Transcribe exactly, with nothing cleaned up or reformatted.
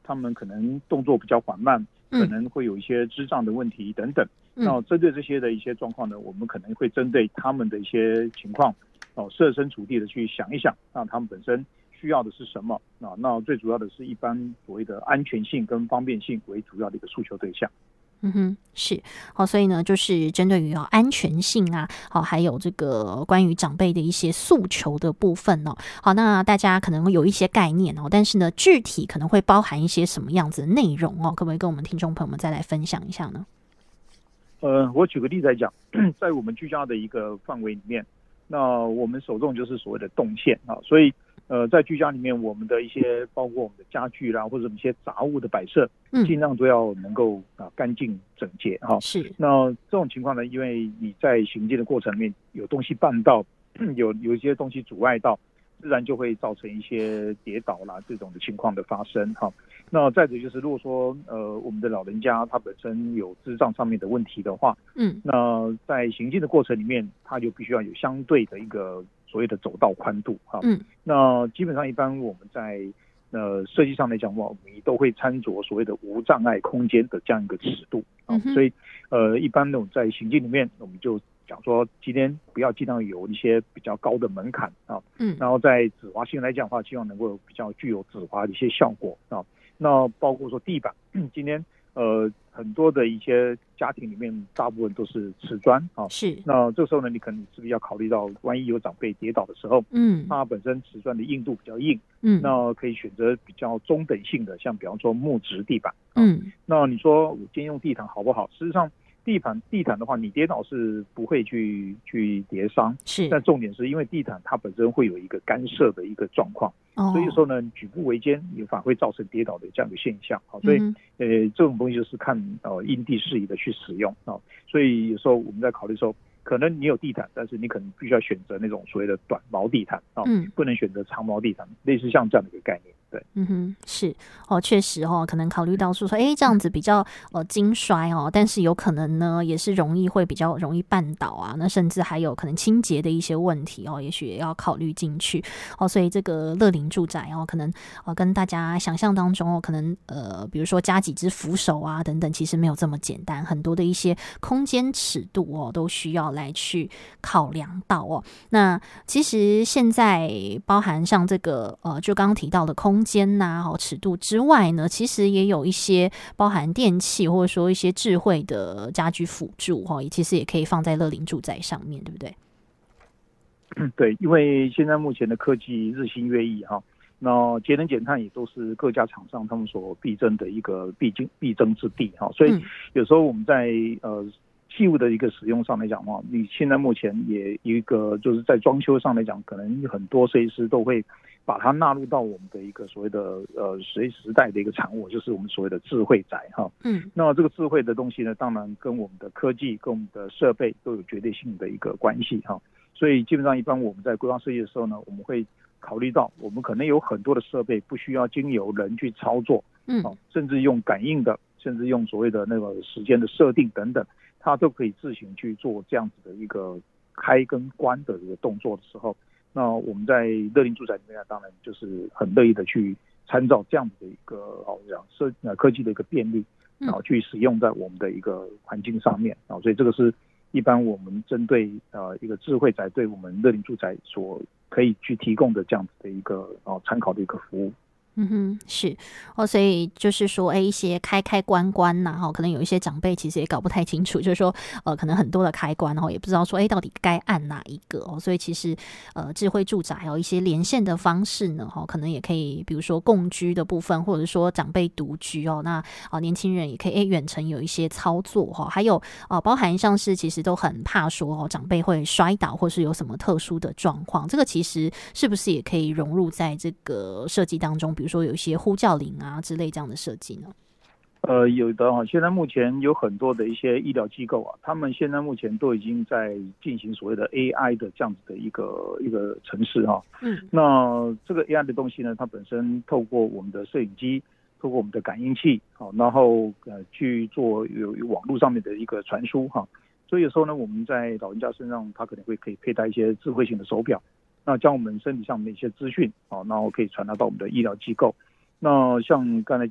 他们可能动作比较缓慢，可能会有一些智障的问题等等。嗯、那针对这些的一些状况呢，我们可能会针对他们的一些情况，哦，设身处地的去想一想，那他们本身需要的是什么啊？那最主要的是一般所谓的安全性跟方便性为主要的一个诉求对象。 嗯哼，是好，所以呢，就是针对于哦安全性啊，好，还有这个关于长辈的一些诉求的部分哦，好，那大家可能会有一些概念哦，但是呢，具体可能会包含一些什么样子的内容哦？可不可以跟我们听众朋友们再来分享一下呢？ 呃，我举个例子来讲，在我们居家的一个范围里面，那我们首重就是所谓的动线啊，所以。呃，在居家里面，我们的一些包括我们的家具啦，或者一些杂物的摆设，嗯，尽量都要能够啊干净整洁哈。 是。 那这种情况呢，因为你在行进的过程里面有东西绊到，有有一些东西阻碍到，自然就会造成一些跌倒啦这种的情况的发生哈。那再者就是，如果说呃我们的老人家他本身有智障上面的问题的话，嗯，那在行进的过程里面，他就必须要有相对的一个所谓的走道宽度哈。嗯，那基本上一般我们在呃设计上来讲的话，我们都会参着所谓的无障碍空间的这样一个尺度啊。嗯、所以呃一般那种在行进里面，我们就讲说今天不要尽量有一些比较高的门槛啊。嗯，然后在止滑性来讲的话，希望能够比较具有止滑的一些效果啊。那包括说地板，今天呃很多的一些家庭里面，大部分都是瓷砖啊。是。那这时候呢，你可能是不是要考虑到，万一有长辈跌倒的时候，嗯，它本身瓷砖的硬度比较硬，嗯，那可以选择比较中等性的，像比方说木质地板，啊、嗯。那你说我今天用地毯好不好？事实上。地毯地毯的话，你跌倒是不会去去跌伤，是。但重点是因为地毯它本身会有一个干涉的一个状况，哦、所以说呢，举步维艰也反而会造成跌倒的这样的现象。好，所以、嗯、呃这种东西就是看呃因地适宜的去使用啊。所以有时候我们在考虑说，可能你有地毯，但是你可能必须要选择那种所谓的短毛地毯啊，嗯、不能选择长毛地毯，类似像这样的一个概念。对， 嗯哼，是哦，确实哦，可能考虑到说说，哎，这样子比较呃经衰哦，但是有可能呢，也是容易会比较容易绊倒啊，那甚至还有可能清洁的一些问题哦，也许也要考虑进去哦。所以这个乐龄住宅哦，可能呃跟大家想象当中哦，可能呃比如说加几只扶手啊等等，其实没有这么简单，很多的一些空间尺度哦，都需要来去考量到哦。那其实现在包含像这个呃，就刚刚提到的空间呐、啊、尺度之外呢，其实也有一些包含电器或者说一些智慧的家居辅助哈，其实也可以放在乐龄住宅上面，对不对？ 对，因为现在目前的科技日新月异哈，那节能减碳也都是各家厂商他们所必争的一个必争必争之地哈，所以有时候我们在呃器物的一个使用上来讲的话，你现在目前也一个就是在装修上来讲，可能很多设计师都会把它纳入到我们的一个所谓的呃随时代的一个产物，就是我们所谓的智慧宅哈。嗯，那这个智慧的东西呢，当然跟我们的科技、跟我们的设备都有绝对性的一个关系哈。所以基本上一般我们在规划设计的时候呢，我们会考虑到我们可能有很多的设备不需要经由人去操作，嗯，甚至用感应的，甚至用所谓的那个时间的设定等等，它都可以自行去做这样子的一个开跟关的这个动作的时候，那我们在乐龄住宅里面当然就是很乐意的去参照这样子的一个哦讲设科技的一个便利，然后去使用在我们的一个环境上面啊，所以这个是一般我们针对呃一个智慧宅对我们乐龄住宅所可以去提供的这样子的一个哦参考的一个服务。 嗯哼，是哦，所以就是说，哎，一些开开关关呐、啊，哈，可能有一些长辈其实也搞不太清楚，就是说，呃，可能很多的开关，哦，也不知道说，哎，到底该按哪一个哦，所以其实，呃，智慧住宅有一些连线的方式呢，哈，可能也可以，比如说共居的部分，或者说长辈独居哦，那啊，年轻人也可以，哎，远程有一些操作哈，还有啊，包含像是其实都很怕说哦，长辈会摔倒，或是有什么特殊的状况，这个其实是不是也可以融入在这个设计当中？比如说有一些呼叫铃啊之类这样的设计呢？ 呃，有的哈，现在目前有很多的一些医疗机构啊，他们现在目前都已经在进行所谓的 A I 的这样子的一个一个程式哈。嗯。那这个 A I 的东西呢，它本身透过我们的摄影机，透过我们的感应器，好，然后呃去做有有网络上面的一个传输哈。所以有时候呢，我们在老人家身上，他可能会可以佩戴一些智慧型的手表，那将我们身体上的一些资讯，好，然后可以传达到我们的医疗机构。那像刚才